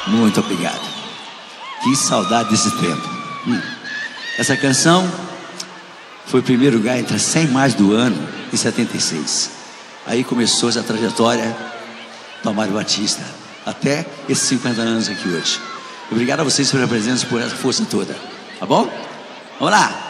Muito obrigado. Que saudade desse tempo. Essa canção foi o primeiro lugar entre as 100 mais do ano, em 76. Aí começou essa trajetória do Amário Batista, até esses 50 anos aqui hoje. Obrigado a vocês pela presença, por essa força toda. Tá bom? Vamos lá!